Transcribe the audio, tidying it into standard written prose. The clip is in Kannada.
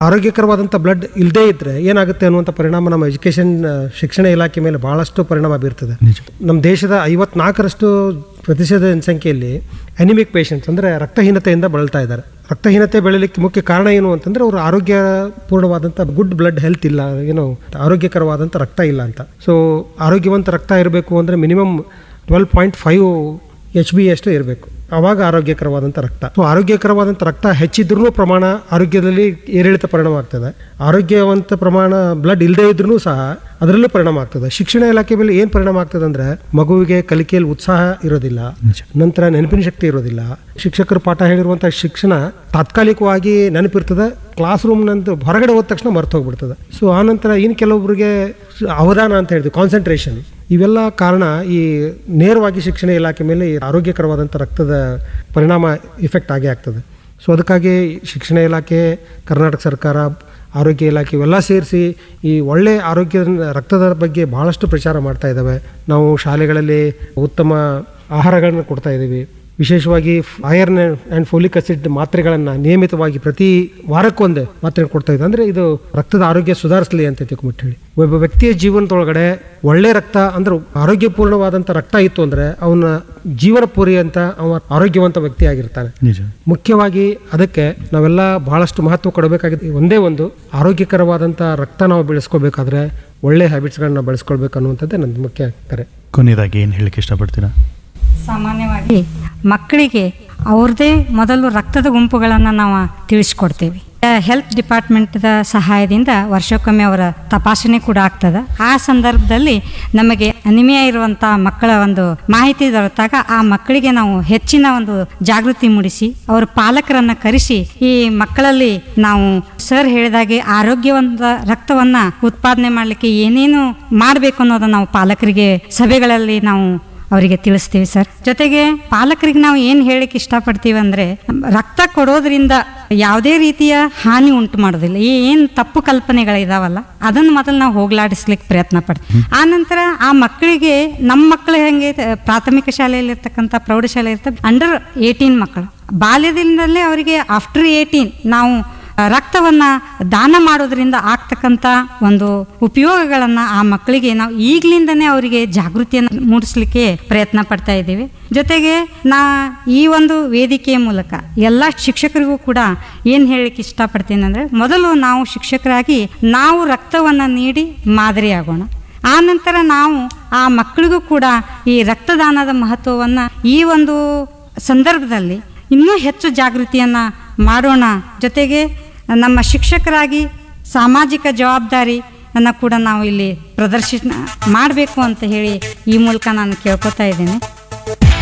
ಆರೋಗ್ಯಕರವಾದಂಥ ಬ್ಲಡ್ ಇಲ್ಲದೇ ಇದ್ದರೆ ಏನಾಗುತ್ತೆ ಅನ್ನುವಂಥ ಪರಿಣಾಮ ನಮ್ಮ ಶಿಕ್ಷಣ ಇಲಾಖೆ ಮೇಲೆ ಭಾಳಷ್ಟು ಪರಿಣಾಮ ಬೀರ್ತದೆ. ನಮ್ಮ ದೇಶದ 54% ಜನಸಂಖ್ಯೆಯಲ್ಲಿ ಅನಿಮಿಕ್ ಪೇಷಂಟ್ಸ್ ಅಂದರೆ ರಕ್ತಹೀನತೆಯಿಂದ ಬಳಲ್ತಾ ಇದ್ದಾರೆ. ರಕ್ತಹೀನತೆ ಬೆಳೀಲಿಕ್ಕೆ ಮುಖ್ಯ ಕಾರಣ ಏನು ಅಂತಂದರೆ ಅವರು ಆರೋಗ್ಯಪೂರ್ಣವಾದಂಥ ಗುಡ್ ಬ್ಲಡ್ ಹೆಲ್ತ್ ಇಲ್ಲ, ಆರೋಗ್ಯಕರವಾದಂಥ ರಕ್ತ ಇಲ್ಲ ಅಂತ. ಸೊ ಆರೋಗ್ಯವಂತ ರಕ್ತ ಇರಬೇಕು ಅಂದರೆ ಮಿನಿಮಮ್ 12.5 HB ಅಷ್ಟು ಇರಬೇಕು, ಆವಾಗ ಆರೋಗ್ಯಕರವಾದಂಥ ರಕ್ತ. ಸೊ ಆರೋಗ್ಯಕರವಾದಂಥ ರಕ್ತ ಹೆಚ್ಚಿದ್ರೂ ಪ್ರಮಾಣ ಆರೋಗ್ಯದಲ್ಲಿ ಏರಿಳಿತ ಪರಿಣಾಮ ಆಗ್ತದೆ. ಆರೋಗ್ಯವಂತ ಪ್ರಮಾಣ ಬ್ಲಡ್ ಇಲ್ಲದೇ ಇದ್ರೂ ಸಹ ಅದರಲ್ಲೂ ಪರಿಣಾಮ ಆಗ್ತದೆ. ಶಿಕ್ಷಣ ಇಲಾಖೆ ಮೇಲೆ ಏನು ಪರಿಣಾಮ ಆಗ್ತದೆ ಅಂದರೆ ಮಗುವಿಗೆ ಕಲಿಕೆಯಲ್ಲಿ ಉತ್ಸಾಹ ಇರೋದಿಲ್ಲ, ನಂತರ ನೆನಪಿನ ಶಕ್ತಿ ಇರೋದಿಲ್ಲ. ಶಿಕ್ಷಕರು ಪಾಠ ಹೇಳಿರುವಂಥ ಶಿಕ್ಷಣ ತಾತ್ಕಾಲಿಕವಾಗಿ ನೆನಪಿರ್ತದೆ, ಕ್ಲಾಸ್ ರೂಮ್ ನಂತರ ಹೊರಗಡೆ ಹೋದ ತಕ್ಷಣ ಮರ್ತು ಹೋಗ್ಬಿಡ್ತದೆ. ಸೊ ಆನಂತರ ಇನ್ನು ಕೆಲವೊಬ್ಬರಿಗೆ ಅವಧಾನ ಅಂತ ಹೇಳಿದ್ವಿ, ಕಾನ್ಸಂಟ್ರೇಷನ್, ಇವೆಲ್ಲ ಕಾರಣ ಈ ನೇರವಾಗಿ ಶಿಕ್ಷಣ ಇಲಾಖೆ ಮೇಲೆ ಈ ಆರೋಗ್ಯಕರವಾದಂಥ ರಕ್ತದ ಪರಿಣಾಮ ಇಫೆಕ್ಟ್ ಆಗೇ ಆಗ್ತದೆ. ಸೊ ಅದಕ್ಕಾಗಿ ಶಿಕ್ಷಣ ಇಲಾಖೆ, ಕರ್ನಾಟಕ ಸರ್ಕಾರ, ಆರೋಗ್ಯ ಇಲಾಖೆ ಇವೆಲ್ಲ ಸೇರಿಸಿ ಈ ಒಳ್ಳೆ ರಕ್ತದ ಬಗ್ಗೆ ಭಾಳಷ್ಟು ಪ್ರಚಾರ ಮಾಡ್ತಾ ಇದ್ದಾವೆ. ನಾವು ಶಾಲೆಗಳಲ್ಲಿ ಉತ್ತಮ ಆಹಾರಗಳನ್ನು ಕೊಡ್ತಾ ಇದ್ದೀವಿ. ವಿಶೇಷವಾಗಿ ಐರನ್ ಆ್ಯಂಡ್ ಫೋಲಿಕ್ ಆಸಿಡ್ ಮಾತ್ರೆಗಳನ್ನು ನಿಯಮಿತವಾಗಿ ಪ್ರತಿ ವಾರಕ್ಕೊಂದೇ ಮಾತ್ರೆ ಕೊಡ್ತಾ ಇದ್ದೆ. ಅಂದರೆ ಇದು ರಕ್ತದ ಆರೋಗ್ಯ ಸುಧಾರಿಸಲಿ ಅಂತ ತಿಳ್ಕೊಂಬಿಟ್ಟು ಹೇಳಿ, ಒಬ್ಬ ವ್ಯಕ್ತಿಯ ಜೀವನದೊಳಗಡೆ ಒಳ್ಳೆ ರಕ್ತ ಅಂದ್ರೆ ಆರೋಗ್ಯಪೂರ್ಣವಾದಂಥ ರಕ್ತ ಇತ್ತು ಅಂದರೆ ಅವನ ಜೀವನ ಪೂರಿ ಅಂತ ಅವ ಆರೋಗ್ಯವಂತ ವ್ಯಕ್ತಿ ಆಗಿರ್ತಾನೆ. ಮುಖ್ಯವಾಗಿ ಅದಕ್ಕೆ ನಾವೆಲ್ಲ ಬಹಳಷ್ಟು ಮಹತ್ವ ಕೊಡಬೇಕಾಗಿದೆ. ಒಂದೇ ಒಂದು ಆರೋಗ್ಯಕರವಾದಂಥ ರಕ್ತ ನಾವು ಬೆಳೆಸ್ಕೋಬೇಕಾದ್ರೆ ಒಳ್ಳೆ ಹ್ಯಾಬಿಟ್ಸ್ಗಳನ್ನ ಬೆಳೆಸ್ಕೊಳ್ಬೇಕು ಅನ್ನುವಂಥದ್ದೇ ನನ್ನ ಮುಖ್ಯ ಕರೆ. ಕೊನೆಯದಾಗಿ ಏನು ಹೇಳಕ್ಕೆ ಇಷ್ಟಪಡ್ತೀರಾ? ಸಾಮಾನ್ಯವಾಗಿ ಮಕ್ಕಳಿಗೆ ಅವ್ರದ್ದೇ ಮೊದಲು ರಕ್ತದ ಗುಂಪುಗಳನ್ನು ನಾವು ತಿಳಿಸ್ಕೊಡ್ತೇವೆ. ಹೆಲ್ತ್ ಡಿಪಾರ್ಟ್ಮೆಂಟ್ದ ಸಹಾಯದಿಂದ ವರ್ಷಕ್ಕೊಮ್ಮೆ ಅವರ ತಪಾಸಣೆ ಕೂಡ ಆಗ್ತದೆ. ಆ ಸಂದರ್ಭದಲ್ಲಿ ನಮಗೆ ಅನಿಮಿಯಾ ಇರುವಂಥ ಮಕ್ಕಳ ಒಂದು ಮಾಹಿತಿ ದೊರೆತಾಗ ಆ ಮಕ್ಕಳಿಗೆ ನಾವು ಹೆಚ್ಚಿನ ಒಂದು ಜಾಗೃತಿ ಮೂಡಿಸಿ ಅವರ ಪಾಲಕರನ್ನು ಕರೆಸಿ ಈ ಮಕ್ಕಳಲ್ಲಿ ನಾವು ಸರ್ ಹೇಳಿದಾಗೆ ಆರೋಗ್ಯವಂತ ರಕ್ತವನ್ನು ಉತ್ಪಾದನೆ ಮಾಡಲಿಕ್ಕೆ ಏನೇನು ಮಾಡಬೇಕು ಅನ್ನೋದನ್ನು ನಾವು ಪಾಲಕರಿಗೆ ಸಭೆಗಳಲ್ಲಿ ನಾವು ಅವರಿಗೆ ತಿಳಿಸ್ತೀವಿ ಸರ್. ಜೊತೆಗೆ ಪಾಲಕರಿಗೆ ನಾವು ಏನು ಹೇಳಕ್ಕೆ ಇಷ್ಟಪಡ್ತೀವಿ ಅಂದರೆ ರಕ್ತ ಕೊಡೋದ್ರಿಂದ ಯಾವುದೇ ರೀತಿಯ ಹಾನಿ ಉಂಟು ಮಾಡೋದಿಲ್ಲ. ಏನು ತಪ್ಪು ಕಲ್ಪನೆಗಳಿದಾವಲ್ಲ ಅದನ್ನು ಮೊದಲು ನಾವು ಹೋಗ್ಲಾಡಿಸ್ಲಿಕ್ಕೆ ಪ್ರಯತ್ನ ಪಡ್ತೀವಿ. ಆನಂತರ ಆ ಮಕ್ಕಳಿಗೆ ನಮ್ಮ ಮಕ್ಕಳು ಹೆಂಗೆ ಪ್ರಾಥಮಿಕ ಶಾಲೆಯಲ್ಲಿರ್ತಕ್ಕಂಥ ಪ್ರೌಢಶಾಲೆ ಇರ್ತವೆ ಅಂಡರ್ 18 ಮಕ್ಕಳು ಬಾಲ್ಯದಿಂದಲೇ ಅವರಿಗೆ ಆಫ್ಟರ್ 18 ನಾವು ರಕ್ತವನ್ನು ದಾನ ಮಾಡೋದ್ರಿಂದ ಆಗ್ತಕ್ಕಂಥ ಒಂದು ಉಪಯೋಗಗಳನ್ನು ಆ ಮಕ್ಕಳಿಗೆ ನಾವು ಈಗಲಿಂದನೇ ಅವರಿಗೆ ಜಾಗೃತಿಯನ್ನು ಮೂಡಿಸ್ಲಿಕ್ಕೆ ಪ್ರಯತ್ನ ಪಡ್ತಾ ಇದ್ದೀವಿ. ಜೊತೆಗೆ ಈ ಒಂದು ವೇದಿಕೆಯ ಮೂಲಕ ಎಲ್ಲ ಶಿಕ್ಷಕರಿಗೂ ಕೂಡ ಏನು ಹೇಳಲಿಕ್ಕೆ ಇಷ್ಟಪಡ್ತೀನಿ ಅಂದರೆ ಮೊದಲು ನಾವು ಶಿಕ್ಷಕರಾಗಿ ನಾವು ರಕ್ತವನ್ನು ನೀಡಿ ಮಾದರಿಯಾಗೋಣ. ಆ ನಂತರ ನಾವು ಆ ಮಕ್ಕಳಿಗೂ ಕೂಡ ಈ ರಕ್ತದಾನದ ಮಹತ್ವವನ್ನು ಈ ಒಂದು ಸಂದರ್ಭದಲ್ಲಿ ಇನ್ನೂ ಹೆಚ್ಚು ಜಾಗೃತಿಯನ್ನು ಮಾಡೋಣ. ಜೊತೆಗೆ ನಮ್ಮ ಶಿಕ್ಷಕರಾಗಿ ಸಾಮಾಜಿಕ ಜವಾಬ್ದಾರಿಯನ್ನು ಕೂಡ ನಾವು ಇಲ್ಲಿ ಪ್ರದರ್ಶನ ಮಾಡಬೇಕು ಅಂತ ಹೇಳಿ ಈ ಮೂಲಕ ನಾನು ಕೇಳ್ಕೊತಾ ಇದ್ದೇನೆ.